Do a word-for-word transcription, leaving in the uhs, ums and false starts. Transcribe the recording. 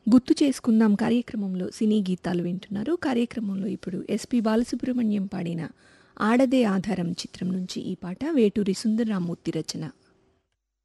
గుర్తు చేసుకుందాం కార్యక్రమంలో సినీ గీతాలు వింటున్నారు. కార్యక్రమంలో ఇప్పుడు ఎస్పి బాలసుబ్రహ్మణ్యం పాడిన ఆడదే ఆధారం చిత్రం నుంచి ఈ పాట వేటూరి సుందరరామూర్తి రచన.